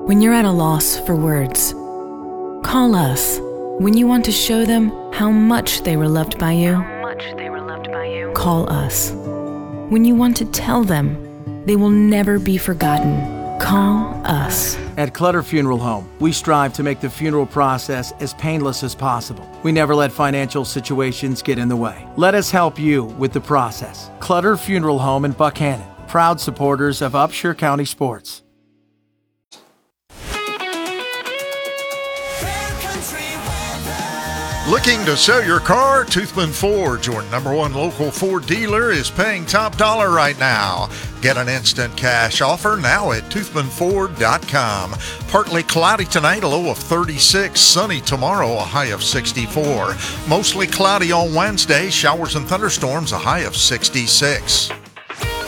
When you're at a loss for words, call us. When you want to show them how much they were loved by you, call us. When you want to tell them they will never be forgotten, call us. At Clutter Funeral Home, we strive to make the funeral process as painless as possible. We never let financial situations get in the way. Let us help you with the process. Clutter Funeral Home in Buckhannon, proud supporters of Upshur County sports. Looking to sell your car? Toothman Ford, your #1 local Ford dealer, is paying top dollar right now. Get an instant cash offer now at toothmanford.com. Partly cloudy tonight, a low of 36. Sunny tomorrow, a high of 64. Mostly cloudy on Wednesday, showers and thunderstorms, a high of 66.